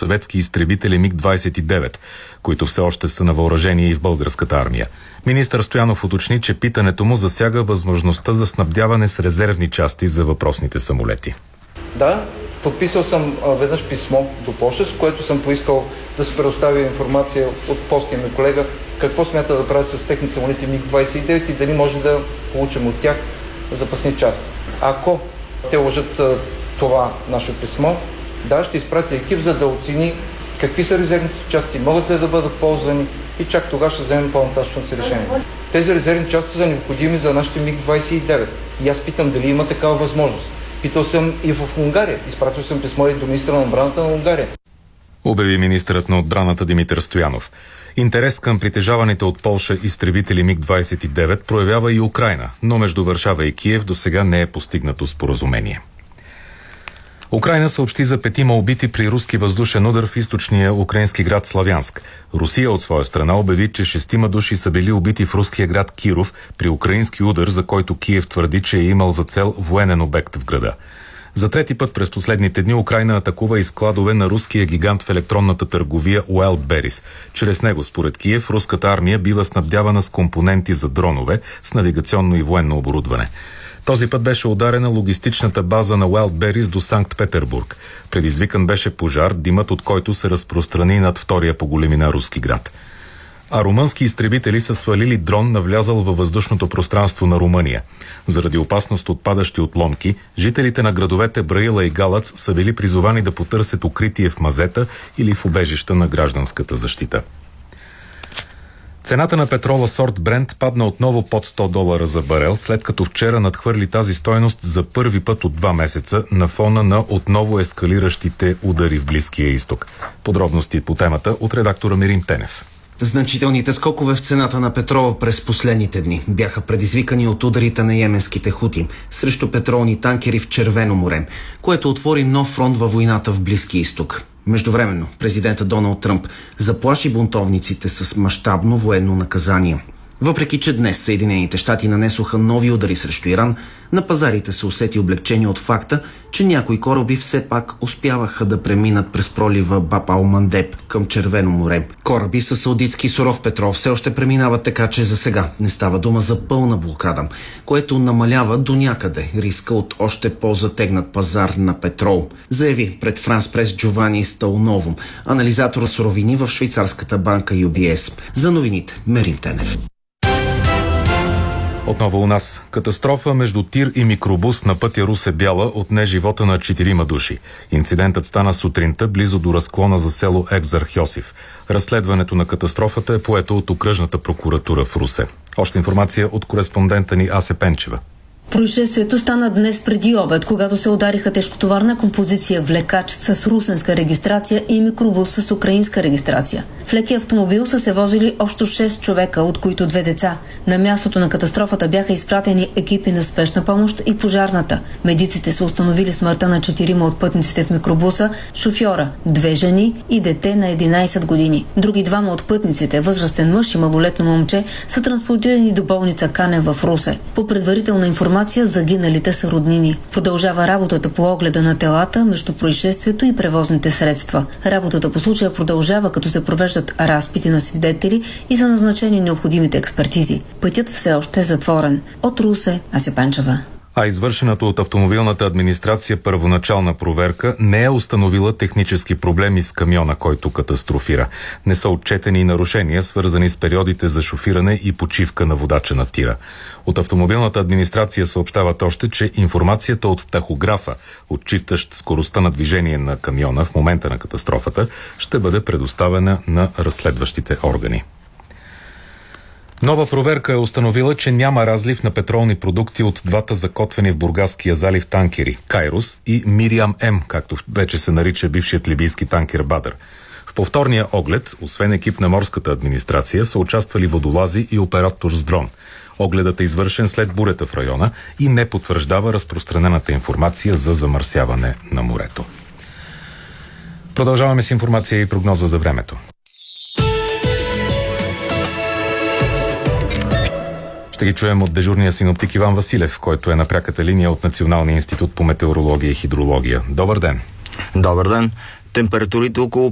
съветски изтребители МиГ-29, които все още са на въоръжение и в българската армия. Министър Стоянов уточни, че питането му засяга възможността за снабдяване с резервни части за въпросните самолети. Да, подписал съм веднъж писмо до Полша, с което съм поискал да се предостави информация от полския ми колега какво смята да правят с техните самолети МиГ-29 и дали може да получим от тях запасни части. Ако те лъжат това наше писмо, да, ще изпратя екип, за да оцени какви са резервните части, могат ли да бъдат ползвани и чак тогава ще вземем по-нататъчно си решение. Тези резервни части са необходими за нашите МиГ-29 и аз питам дали има такава възможност. Питал съм и в Унгария, изпратил съм писмо и до министра на отбраната на Унгария. Обяви министърът на отбраната Димитър Стоянов. Интерес към притежаваните от Полша изтребители МиГ-29 проявява и Украйна, но между Варшава и Киев досега не е постигнато споразумение. Украйна съобщи за 5 убити при руски въздушен удар в източния украински град Славянск. Русия от своя страна обяви, че 6 души са били убити в руския град Киров при украински удар, за който Киев твърди, че е имал за цел военен обект в града. За трети път през последните дни Украйна атакува и складове на руския гигант в електронната търговия Wildberries. Чрез него, според Киев, руската армия бива снабдявана с компоненти за дронове, с навигационно и военно оборудване. Този път беше ударена логистичната база на Wildberries до Санкт-Петербург. Предизвикан беше пожар, димът от който се разпространи над втория по големина руски град. А румънски изтребители са свалили дрон, навлязал във въздушното пространство на Румъния. Заради опасност от падащи отломки, жителите на градовете Браила и Галац са били призовани да потърсят укритие в мазета или в убежища на гражданската защита. Цената на петрола сорт Брент падна отново под $100 за барел, след като вчера надхвърли тази стойност за първи път от 2 месеца на фона на отново ескалиращите удари в Близкия изток. Подробности по темата от редактора Мирим Тенев. Значителните скокове в цената на петрола през последните дни бяха предизвикани от ударите на йеменските хути срещу петролни танкери в Червено море, което отвори нов фронт във войната в Близкия изток. Междувременно, президентът Доналд Тръмп заплаши бунтовниците с мащабно военно наказание. Въпреки че днес Съединените щати нанесоха нови удари срещу Иран, на пазарите се усети облегчение от факта, че някои кораби все пак успяваха да преминат през пролива Баб ал-Мандеб към Червено море. Кораби със саудитски суров петрол все още преминават, така че за сега не става дума за пълна блокада, което намалява до някъде риска от още по-затегнат пазар на петрол, заяви пред Франс Прес Джовани Сталново, анализатор суровини в швейцарската банка UBS. За новините Мерим Тенев. Отново у нас. Катастрофа между тир и микробус на пътя Русе-Бяла отне живота на 4 души. Инцидентът стана сутринта близо до разклона за село Екзарх-Йосиф. Разследването на катастрофата е поето от окръжната прокуратура в Русе. Още информация от кореспондента ни Асе Пенчева. Происшествието стана днес преди обед, когато се удариха тежкотоварна композиция влекач с русенска регистрация и микробус с украинска регистрация. В лекия автомобил са се возили общо 6 човека, от които 2 деца. На мястото на катастрофата бяха изпратени екипи на спешна помощ и пожарната. Медиците са установили смъртта на 4 от пътниците в микробуса, шофьора, 2 жени и дете на 11 години. Други 2 от пътниците, възрастен мъж и малолетно момче, са транспортирани до болница Канев в Русе. По предварителна информация загиналите са роднини. Продължава работата по огледа на телата между происшествието и превозните средства. Работата по случая продължава, като се провеждат разпити на свидетели и са назначени необходимите експертизи. Пътят все още е затворен. От Русе, Асе Пенчева. А извършената от автомобилната администрация първоначална проверка не е установила технически проблеми с камиона, който катастрофира. Не са отчетени нарушения, свързани с периодите за шофиране и почивка на водача на тира. От автомобилната администрация съобщават още, че информацията от тахографа, отчитащ скоростта на движение на камиона в момента на катастрофата, ще бъде предоставена на разследващите органи. Нова проверка е установила, че няма разлив на петролни продукти от 2 закотвени в Бургаския залив танкери Кайрус и Мириам М, както вече се нарича бившият либийски танкер Бадър. В повторния оглед, освен екип на морската администрация, са участвали водолази и оператор с дрон. Огледът е извършен след бурята в района и не потвърждава разпространената информация за замърсяване на морето. Продължаваме с информация и прогноза за времето. Ще ги чуем от дежурния синоптик Иван Василев, който е на пряката линия от Националния институт по метеорология и хидрология. Добър ден! Добър ден! Температурите около